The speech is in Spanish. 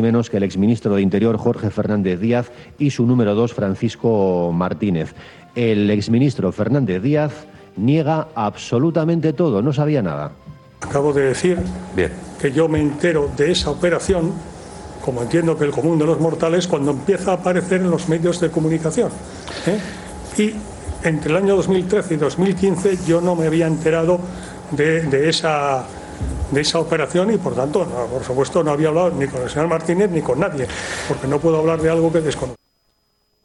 menos que el exministro de Interior, Jorge Fernández Díaz, y su número 2, Francisco Martínez. El exministro Fernández Díaz niega absolutamente todo, no sabía nada. Acabo de decir que yo me entero de esa operación, como entiendo que el común de los mortales, cuando empieza a aparecer en los medios de comunicación. Y entre el año 2013 y 2015 yo no me había enterado de esa operación y, por tanto, por supuesto, no había hablado ni con el señor Martínez ni con nadie, porque no puedo hablar de algo que desconozco.